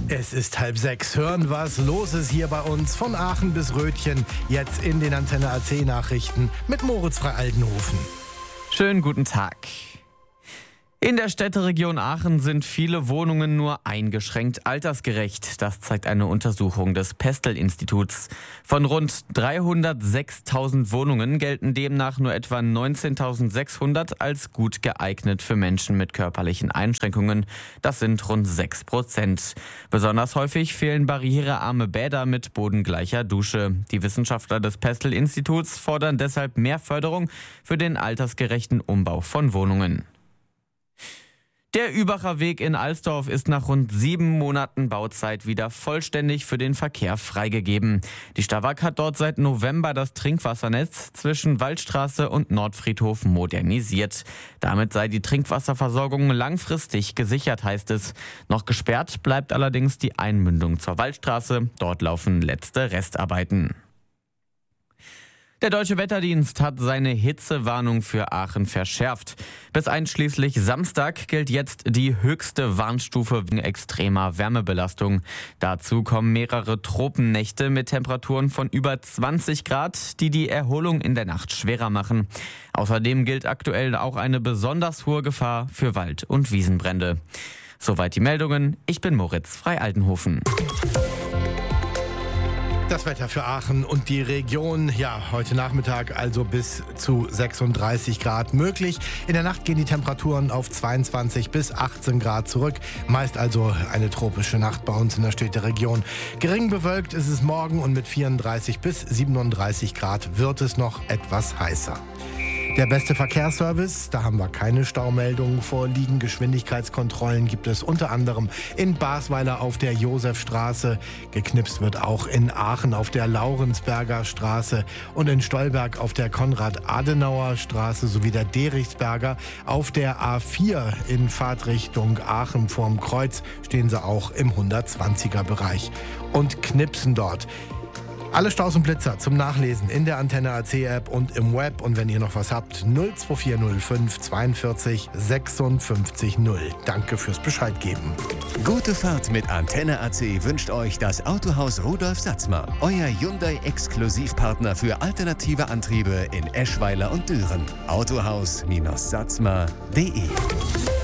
Es ist 5:30. Hören, was los ist hier bei uns von Aachen bis Rötchen. Jetzt in den Antenne AC Nachrichten mit Moritz Frei-Altenhofen. Schönen guten Tag. In der Städteregion Aachen sind viele Wohnungen nur eingeschränkt altersgerecht. Das zeigt eine Untersuchung des Pestel-Instituts. Von rund 306.000 Wohnungen gelten demnach nur etwa 19.600 als gut geeignet für Menschen mit körperlichen Einschränkungen. Das sind rund 6%. Besonders häufig fehlen barrierearme Bäder mit bodengleicher Dusche. Die Wissenschaftler des Pestel-Instituts fordern deshalb mehr Förderung für den altersgerechten Umbau von Wohnungen. Der Übacher Weg in Alsdorf ist nach rund 7 Monaten Bauzeit wieder vollständig für den Verkehr freigegeben. Die Stawag hat dort seit November das Trinkwassernetz zwischen Waldstraße und Nordfriedhof modernisiert. Damit sei die Trinkwasserversorgung langfristig gesichert, heißt es. Noch gesperrt bleibt allerdings die Einmündung zur Waldstraße. Dort laufen letzte Restarbeiten. Der Deutsche Wetterdienst hat seine Hitzewarnung für Aachen verschärft. Bis einschließlich Samstag gilt jetzt die höchste Warnstufe wegen extremer Wärmebelastung. Dazu kommen mehrere Tropennächte mit Temperaturen von über 20 Grad, die die Erholung in der Nacht schwerer machen. Außerdem gilt aktuell auch eine besonders hohe Gefahr für Wald- und Wiesenbrände. Soweit die Meldungen. Ich bin Moritz Frei-Altenhofen. Das Wetter für Aachen und die Region, ja, heute Nachmittag also bis zu 36 Grad möglich. In der Nacht gehen die Temperaturen auf 22 bis 18 Grad zurück. Meist also eine tropische Nacht bei uns in der Städteregion. Gering bewölkt ist es morgen und mit 34 bis 37 Grad wird es noch etwas heißer. Der beste Verkehrsservice, da haben wir keine Staumeldungen vorliegen. Geschwindigkeitskontrollen gibt es unter anderem in Basweiler auf der Josefstraße. Geknipst wird auch in Aachen auf der Laurensberger Straße und in Stolberg auf der Konrad-Adenauer-Straße sowie der Derichsberger. Auf der A4 in Fahrtrichtung Aachen vorm Kreuz stehen sie auch im 120er-Bereich und knipsen dort. Alle Staus und Blitzer zum Nachlesen in der Antenne AC App und im Web. Und wenn ihr noch was habt, 02405 42 56 0. Danke fürs Bescheid geben. Gute Fahrt mit Antenne AC wünscht euch das Autohaus Rudolf Satzmer. Euer Hyundai-Exklusivpartner für alternative Antriebe in Eschweiler und Düren. Autohaus-satzmer.de